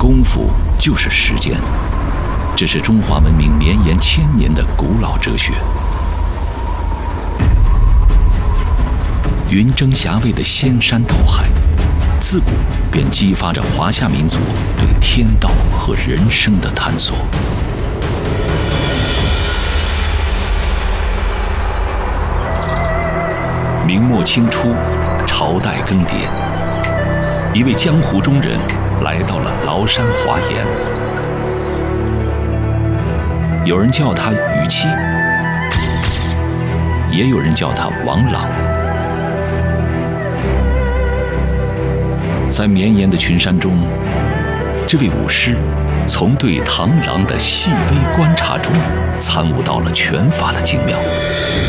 功夫就是时间，这是中华文明绵延千年的古老哲学。云蒸霞蔚的仙山岛海，自古便激发着华夏民族对天道和人生的探索。明末清初，朝代更迭，一位江湖中人来到了崂山华严。有人叫他禹期，也有人叫他王朗。在绵延的群山中，这位武师从对螳螂的细微观察中，参悟到了拳法的精妙。